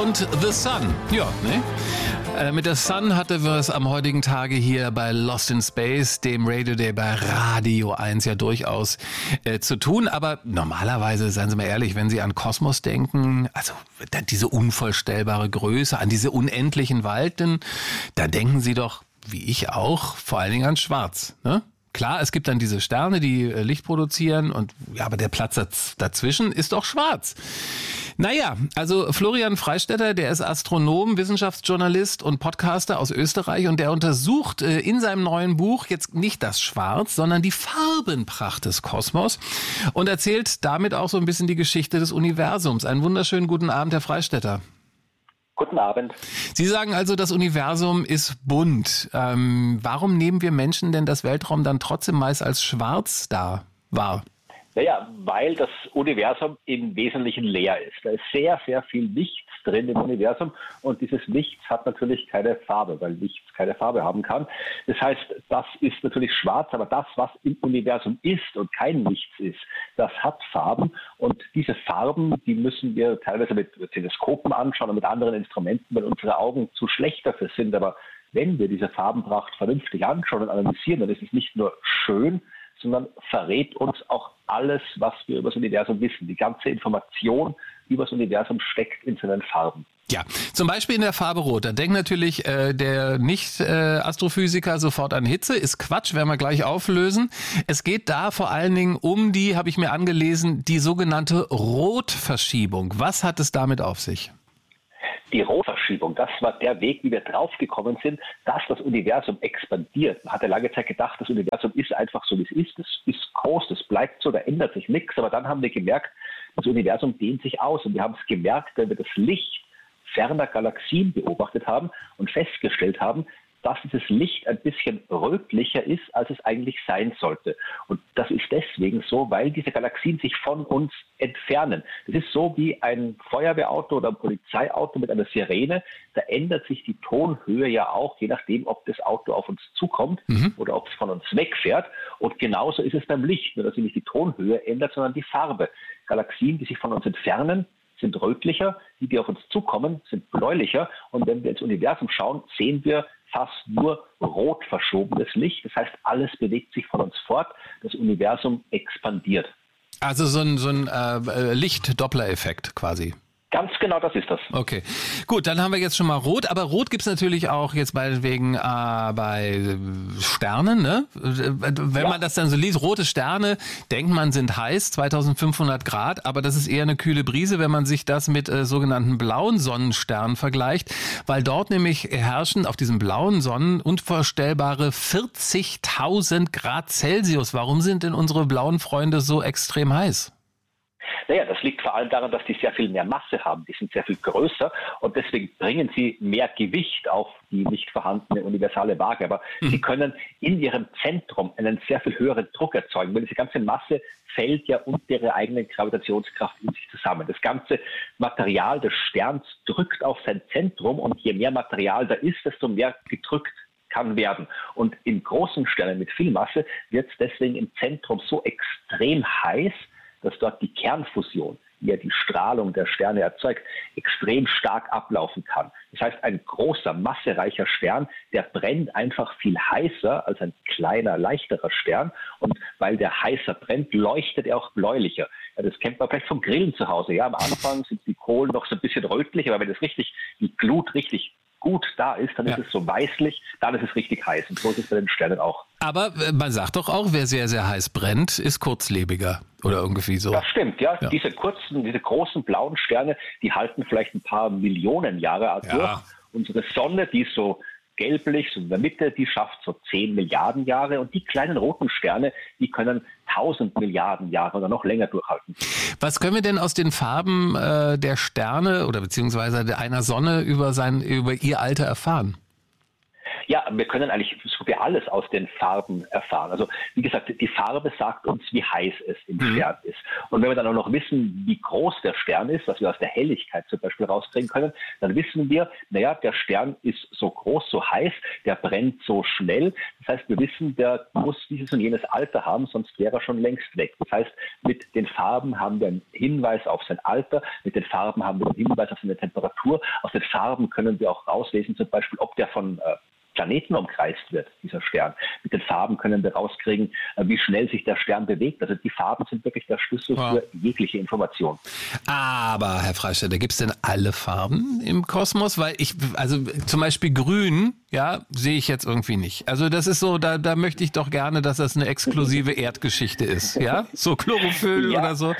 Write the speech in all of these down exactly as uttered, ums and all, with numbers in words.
und The Sun. Ja, ne? Äh, mit The Sun hatte wir es am heutigen Tage hier bei Lost in Space, dem Radio Day bei Radio eins ja durchaus äh, zu tun. Aber normalerweise, seien Sie mal ehrlich, wenn Sie an Kosmos denken, also diese unvorstellbare Größe, an diese unendlichen Weiten, da denken Sie doch, wie ich auch, vor allen Dingen an Schwarz, ne? Klar, es gibt dann diese Sterne, die äh, Licht produzieren und ja, aber der Platz daz- dazwischen ist doch schwarz. Naja, also Florian Freistetter, der ist Astronom, Wissenschaftsjournalist und Podcaster aus Österreich und der untersucht äh, in seinem neuen Buch jetzt nicht das Schwarz, sondern die Farbenpracht des Kosmos und erzählt damit auch so ein bisschen die Geschichte des Universums. Einen wunderschönen guten Abend, Herr Freistetter. Guten Abend. Sie sagen also, das Universum ist bunt. Ähm, warum nehmen wir Menschen denn das Weltraum dann trotzdem meist als schwarz da wahr? Naja, weil das Universum im Wesentlichen leer ist. Da ist sehr, sehr viel Nichts drin im Universum und dieses Nichts hat natürlich keine Farbe, weil Nichts keine Farbe haben kann. Das heißt, das ist natürlich schwarz, aber das, was im Universum ist und kein Nichts ist, das hat Farben und diese Farben, die müssen wir teilweise mit Teleskopen anschauen und mit anderen Instrumenten, weil unsere Augen zu schlecht dafür sind. Aber wenn wir diese Farbenpracht vernünftig anschauen und analysieren, dann ist es nicht nur schön, sondern verrät uns auch alles, was wir über das Universum wissen. Die ganze Information über das Universum steckt in seinen Farben. Ja, zum Beispiel in der Farbe Rot. Da denkt natürlich äh, der Nicht-Astrophysiker äh, sofort an Hitze. Ist Quatsch, werden wir gleich auflösen. Es geht da vor allen Dingen um die, habe ich mir angelesen, die sogenannte Rotverschiebung. Was hat es damit auf sich? Die Rotverschiebung, das war der Weg, wie wir draufgekommen sind, dass das Universum expandiert. Man hatte lange Zeit gedacht, das Universum ist einfach so, wie es ist. Es ist groß, das bleibt so, da ändert sich nichts. Aber dann haben wir gemerkt, das Universum dehnt sich aus. Und wir haben es gemerkt, wenn wir das Licht ferner Galaxien beobachtet haben und festgestellt haben, dass dieses Licht ein bisschen rötlicher ist, als es eigentlich sein sollte. Und das ist deswegen so, weil diese Galaxien sich von uns entfernen. Das ist so wie ein Feuerwehrauto oder ein Polizeiauto mit einer Sirene. Da ändert sich die Tonhöhe ja auch, je nachdem, ob das Auto auf uns zukommt mhm. oder ob es von uns wegfährt. Und genauso ist es beim Licht, nur dass sich nicht die Tonhöhe ändert, sondern die Farbe. Galaxien, die sich von uns entfernen, sind rötlicher, die, die auf uns zukommen, sind bläulicher. Und wenn wir ins Universum schauen, sehen wir fast nur rot verschobenes Licht. Das heißt, alles bewegt sich von uns fort. Das Universum expandiert. Also so ein, so ein äh, Licht-Doppler-Effekt quasi. Ganz genau, das ist das. Okay, gut, dann haben wir jetzt schon mal Rot, aber Rot gibt's natürlich auch jetzt meinetwegen äh, bei Sternen, ne? Wenn ja. man das dann so liest, rote Sterne, denkt man, sind heiß, zweitausendfünfhundert Grad, aber das ist eher eine kühle Brise, wenn man sich das mit äh, sogenannten blauen Sonnensternen vergleicht, weil dort nämlich herrschen auf diesen blauen Sonnen unvorstellbare vierzigtausend Grad Celsius. Warum sind denn unsere blauen Freunde so extrem heiß? Naja, das liegt vor allem daran, dass die sehr viel mehr Masse haben. Die sind sehr viel größer und deswegen bringen sie mehr Gewicht auf die nicht vorhandene universale Waage. Aber mhm. sie können in ihrem Zentrum einen sehr viel höheren Druck erzeugen, weil diese ganze Masse fällt ja unter ihrer eigenen Gravitationskraft in sich zusammen. Das ganze Material des Sterns drückt auf sein Zentrum und je mehr Material da ist, desto mehr gedrückt kann werden. Und in großen Sternen mit viel Masse wird es deswegen im Zentrum so extrem heiß, dass dort die Kernfusion, die ja die Strahlung der Sterne erzeugt, extrem stark ablaufen kann. Das heißt, ein großer, massereicher Stern, der brennt einfach viel heißer als ein kleiner, leichterer Stern. Und weil der heißer brennt, leuchtet er auch bläulicher. Ja, das kennt man vielleicht vom Grillen zu Hause. Ja, am Anfang sind die Kohlen noch so ein bisschen rötlich, aber wenn es richtig, die Glut richtig gut da ist, dann ja. ist es so weißlich, dann ist es richtig heiß. Und so ist es bei den Sternen auch. Aber man sagt doch auch, wer sehr, sehr heiß brennt, ist kurzlebiger oder irgendwie so. Das stimmt, ja. ja. Diese kurzen, diese großen blauen Sterne, die halten vielleicht ein paar Millionen Jahre durch. Ja. Unsere Sonne, die ist so gelblich, so in der Mitte, die schafft so zehn Milliarden Jahre. Und die kleinen roten Sterne, die können tausend Milliarden Jahre oder noch länger durchhalten. Was können wir denn aus den Farben äh, der Sterne oder beziehungsweise einer Sonne über sein, über ihr Alter erfahren? Ja, wir können eigentlich so gut wie alles aus den Farben erfahren. Also wie gesagt, die Farbe sagt uns, wie heiß es im mhm. Stern ist. Und wenn wir dann auch noch wissen, wie groß der Stern ist, was wir aus der Helligkeit zum Beispiel rauskriegen können, dann wissen wir, naja, der Stern ist so groß, so heiß, der brennt so schnell. Das heißt, wir wissen, der muss dieses und jenes Alter haben, sonst wäre er schon längst weg. Das heißt, mit den Farben haben wir einen Hinweis auf sein Alter, mit den Farben haben wir einen Hinweis auf seine Temperatur. Aus den Farben können wir auch rauslesen, zum Beispiel, ob der von äh, Planeten umkreist wird, dieser Stern. Mit den Farben können wir rauskriegen, wie schnell sich der Stern bewegt. Also die Farben sind wirklich der Schlüssel wow. für jegliche Information. Aber, Herr Freistetter, gibt es denn alle Farben im Kosmos? Weil ich, also zum Beispiel grün, ja, sehe ich jetzt irgendwie nicht. Also das ist so, da, da möchte ich doch gerne, dass das eine exklusive Erdgeschichte ist. Ja, so Chlorophyll ja. oder so.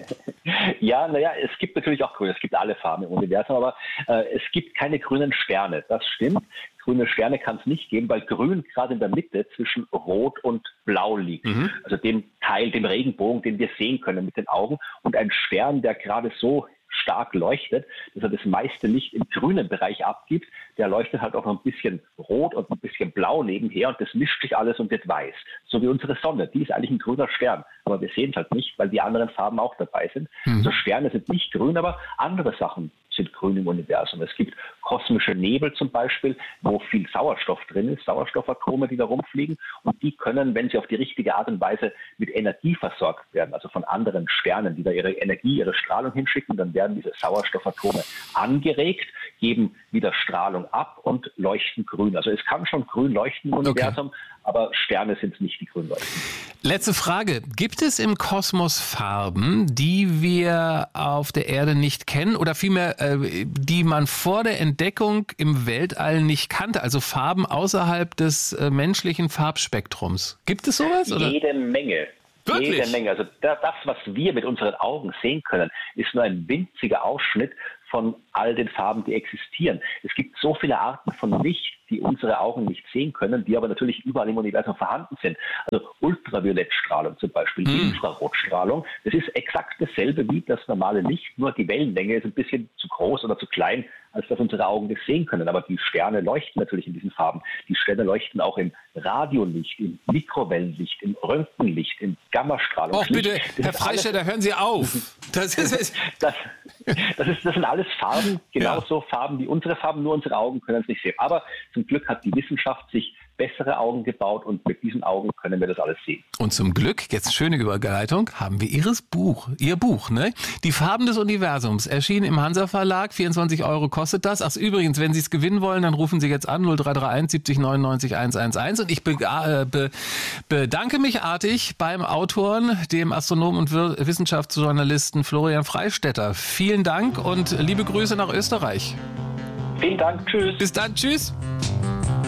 Ja, naja, es gibt natürlich auch grün. Es gibt alle Farben im Universum, aber äh, es gibt keine grünen Sterne. Das stimmt. Grüne Sterne kann es nicht geben, weil Grün gerade in der Mitte zwischen Rot und Blau liegt. Mhm. Also dem Teil, dem Regenbogen, den wir sehen können mit den Augen. Und ein Stern, der gerade so stark leuchtet, dass er das meiste Licht im grünen Bereich abgibt, der leuchtet halt auch noch ein bisschen rot und ein bisschen blau nebenher und das mischt sich alles und wird weiß. So wie unsere Sonne, die ist eigentlich ein grüner Stern, aber wir sehen es halt nicht, weil die anderen Farben auch dabei sind. Mhm. Also Sterne sind nicht grün, aber andere Sachen sind grün im Universum. Es gibt kosmische Nebel zum Beispiel, wo viel Sauerstoff drin ist, Sauerstoffatome, die da rumfliegen und die können, wenn sie auf die richtige Art und Weise mit Energie versorgt werden, also von anderen Sternen, die da ihre Energie, ihre Strahlung hinschicken, dann werden diese Sauerstoffatome angeregt, geben wieder Strahlung ab und leuchten grün. Also es kann schon grün leuchten im Universum, okay. aber Sterne sind es nicht, die grün leuchten. Letzte Frage. Gibt es im Kosmos Farben, die wir auf der Erde nicht kennen oder vielmehr, äh, die man vor der Entdeckung im Weltall nicht kannte? Also Farben außerhalb des äh, menschlichen Farbspektrums. Gibt es sowas? Oder? Jede Menge. Wirklich? Jede Menge. Also das, was wir mit unseren Augen sehen können, ist nur ein winziger Ausschnitt von all den Farben, die existieren. Es gibt so viele Arten von Licht, die unsere Augen nicht sehen können, die aber natürlich überall im Universum vorhanden sind. Also Ultraviolettstrahlung zum Beispiel, mm. Infrarotstrahlung, das ist exakt dasselbe wie das normale Licht, nur die Wellenlänge ist ein bisschen zu groß oder zu klein, als dass unsere Augen das sehen können. Aber die Sterne leuchten natürlich in diesen Farben. Die Sterne leuchten auch im Radiolicht, im Mikrowellenlicht, im Röntgenlicht, im Gammastrahlungslicht. Oh bitte, das Herr Freistetter, hören Sie auf. Das, ist das, das, ist, das sind alles Farben, genauso ja. Farben wie unsere Farben, nur unsere Augen können es nicht sehen. Aber zum Glück hat die Wissenschaft sich bessere Augen gebaut und mit diesen Augen können wir das alles sehen. Und zum Glück, jetzt schöne Überleitung, haben wir Ihres Buch, Ihr Buch, ne? Die Farben des Universums, erschienen im Hansa Verlag, vierundzwanzig Euro kostet das. Ach übrigens, wenn Sie es gewinnen wollen, dann rufen Sie jetzt an null drei drei eins siebzig neunundneunzig hundertelf und ich be, äh, be, bedanke mich artig beim Autoren, dem Astronomen und Wissenschaftsjournalisten Florian Freistetter. Vielen Dank und liebe Grüße nach Österreich. Vielen Dank, tschüss. Bis dann, tschüss.